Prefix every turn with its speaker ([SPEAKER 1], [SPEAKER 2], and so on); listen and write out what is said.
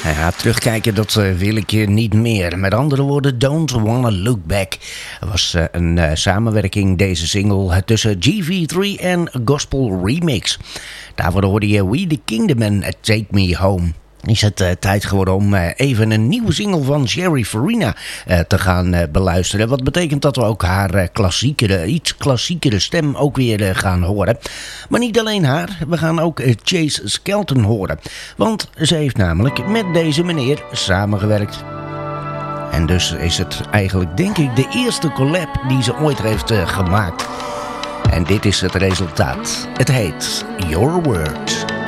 [SPEAKER 1] Ja, terugkijken, dat wil ik niet meer. Met andere woorden, Don't Wanna Look Back. Er was een samenwerking, deze single, tussen GV3 en Gospel Remix. Daarvoor hoorde je We The Kingdom en Take Me Home. Is het tijd geworden om even een nieuwe single van Sherry Farina te gaan beluisteren. Wat betekent dat we ook haar iets klassiekere stem ook weer gaan horen. Maar niet alleen haar, we gaan ook Chase Skelton horen. Want ze heeft namelijk met deze meneer samengewerkt. En dus is het eigenlijk, denk ik, de eerste collab die ze ooit heeft gemaakt. En dit is het resultaat. Het heet Your Words.